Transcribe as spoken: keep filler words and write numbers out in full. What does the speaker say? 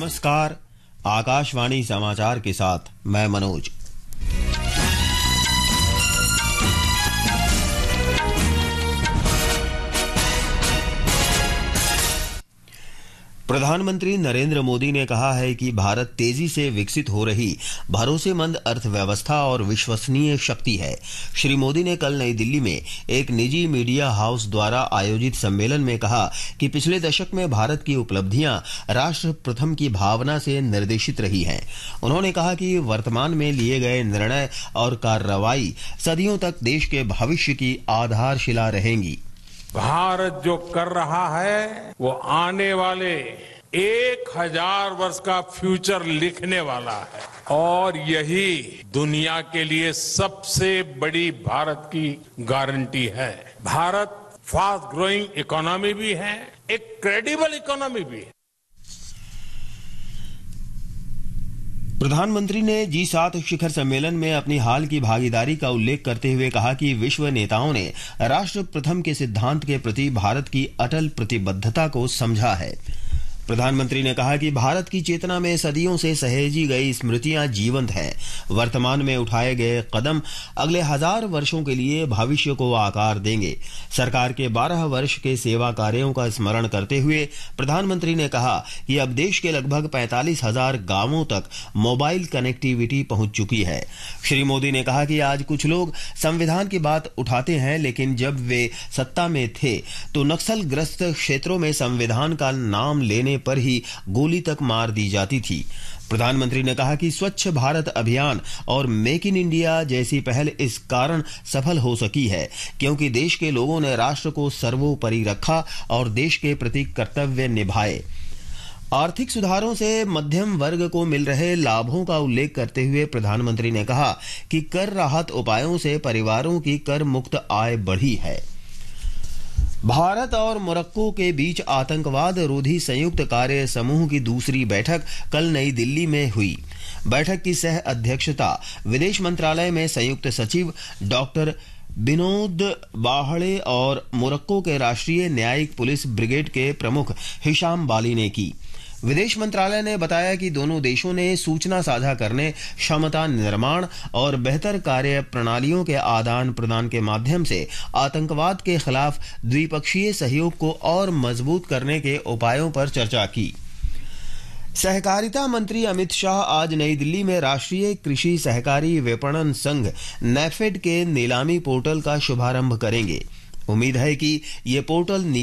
नमस्कार, आकाशवाणी समाचार के साथ मैं मनोज। प्रधानमंत्री नरेंद्र मोदी ने कहा है कि भारत तेजी से विकसित हो रही भरोसेमंद अर्थव्यवस्था और विश्वसनीय शक्ति है। श्री मोदी ने कल नई दिल्ली में एक निजी मीडिया हाउस द्वारा आयोजित सम्मेलन में कहा कि पिछले दशक में भारत की उपलब्धियां राष्ट्र प्रथम की भावना से निर्देशित रही हैं। उन्होंने कहा कि वर्तमान में लिए गए निर्णय और कार्रवाई सदियों तक देश के भविष्य की आधारशिला रहेंगी। भारत जो कर रहा है वो आने वाले एक हजार वर्ष का फ्यूचर लिखने वाला है और यही दुनिया के लिए सबसे बड़ी भारत की गारंटी है। भारत फास्ट ग्रोइंग इकोनॉमी भी है, एक क्रेडिबल इकोनॉमी भी है। प्रधानमंत्री ने जी सात शिखर सम्मेलन में अपनी हाल की भागीदारी का उल्लेख करते हुए कहा कि विश्व नेताओं ने राष्ट्र प्रथम के सिद्धांत के प्रति भारत की अटल प्रतिबद्धता को समझा है। प्रधानमंत्री ने कहा कि भारत की चेतना में सदियों से सहेजी गई स्मृतियां जीवंत हैं। वर्तमान में उठाए गए कदम अगले हजार वर्षों के लिए भविष्य को आकार देंगे। सरकार के बारह वर्ष के सेवा कार्यों का स्मरण करते हुए प्रधानमंत्री ने कहा कि अब देश के लगभग पैंतालीस हजार गांवों तक मोबाइल कनेक्टिविटी पहुंच चुकी है। श्री मोदी ने कहा कि आज कुछ लोग संविधान की बात उठाते हैं, लेकिन जब वे सत्ता में थे तो नक्सलग्रस्त क्षेत्रों में संविधान का नाम लेने पर ही गोली तक मार दी जाती थी। प्रधानमंत्री ने कहा कि स्वच्छ भारत अभियान और मेक इन इंडिया जैसी पहल इस कारण सफल हो सकी है क्योंकि देश के लोगों ने राष्ट्र को सर्वोपरि रखा और देश के प्रति कर्तव्य निभाए। आर्थिक सुधारों से मध्यम वर्ग को मिल रहे लाभों का उल्लेख करते हुए प्रधानमंत्री ने कहा कि कर राहत उपायों से परिवारों की कर मुक्त आय बढ़ी है। भारत और मोरक्को के बीच आतंकवाद रोधी संयुक्त कार्य समूह की दूसरी बैठक कल नई दिल्ली में हुई। बैठक की सह अध्यक्षता विदेश मंत्रालय में संयुक्त सचिव डॉक्टर विनोद बाहड़े और मोरक्को के राष्ट्रीय न्यायिक पुलिस ब्रिगेड के प्रमुख हिशाम बाली ने की। विदेश मंत्रालय ने बताया कि दोनों देशों ने सूचना साझा करने, क्षमता निर्माण और बेहतर कार्य प्रणालियों के आदान प्रदान के माध्यम से आतंकवाद के खिलाफ द्विपक्षीय सहयोग को और मजबूत करने के उपायों पर चर्चा की। सहकारिता मंत्री अमित शाह आज नई दिल्ली में राष्ट्रीय कृषि सहकारी विपणन संघ नेफेड के नीलामी पोर्टल का शुभारंभ करेंगे। उम्मीद है कि ये पोर्टल